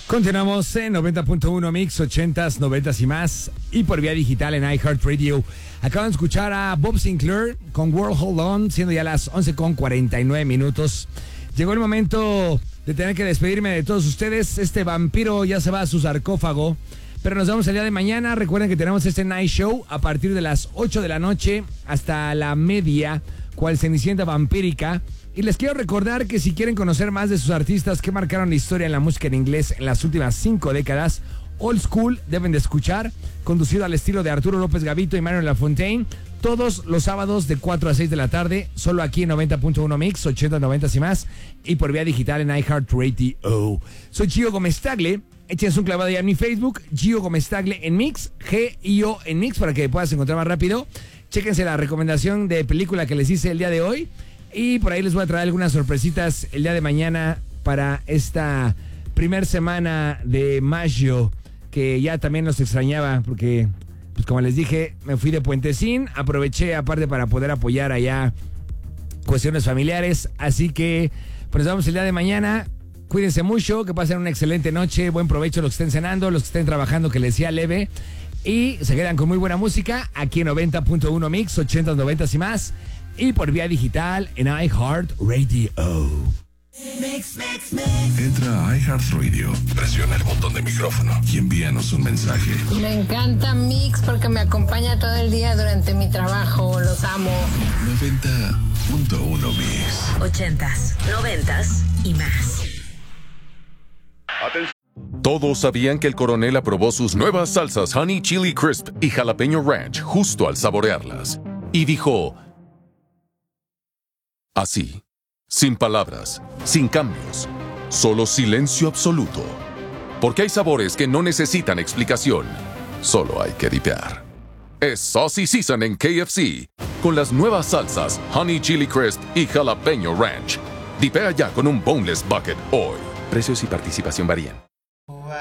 Continuamos en 90.1 Mix, 80s, 90s y más. Y por vía digital en iHeartRadio. Acaban de escuchar a Bob Sinclair con World Hold On, siendo ya las 11:49. Llegó el momento de tener que despedirme de todos ustedes. Este vampiro ya se va a su sarcófago. Pero nos vemos el día de mañana. Recuerden que tenemos este Night Show a partir de las 8 de la noche hasta la media, cual Cenicienta vampírica. Y les quiero recordar que si quieren conocer más de sus artistas que marcaron la historia en la música en inglés en las últimas 5 décadas, Old School deben de escuchar, conducido al estilo de Arturo López Gavito y Mario Lafontaine, todos los sábados de 4 a 6 de la tarde, solo aquí en 90.1 Mix, 80, 90 y más, y por vía digital en iHeartRadio. Soy Gio Gómez Tagle. Échense un clavado ya en mi Facebook, Gio Gómez Tagle en Mix, G-I-O en Mix, para que puedas encontrar más rápido. Chéquense la recomendación de película que les hice el día de hoy. Y por ahí les voy a traer algunas sorpresitas el día de mañana para esta primer semana de mayo, que ya también los extrañaba porque, pues como les dije, me fui de Puentecín, aproveché aparte para poder apoyar allá cuestiones familiares, así que pues nos vemos el día de mañana. Cuídense mucho, que pasen una excelente noche, buen provecho los que estén cenando, los que estén trabajando, que les sea leve, y se quedan con muy buena música aquí en 90.1 Mix, 80, 90 y más. Y por vía digital en iHeartRadio. Entra a iHeartRadio, presiona el botón de micrófono y envíanos un mensaje. Me encanta Mix porque me acompaña todo el día durante mi trabajo. Los amo. 90.1 Mix. 80s, 90s y más. Todos sabían que el coronel aprobó sus nuevas salsas Honey Chili Crisp y Jalapeño Ranch justo al saborearlas. Y dijo... así, sin palabras, sin cambios, solo silencio absoluto. Porque hay sabores que no necesitan explicación, solo hay que dipear. Es Saucy Season en KFC, con las nuevas salsas Honey Chili Crisp y Jalapeño Ranch. Dipea ya con un Boneless Bucket hoy. Precios y participación varían.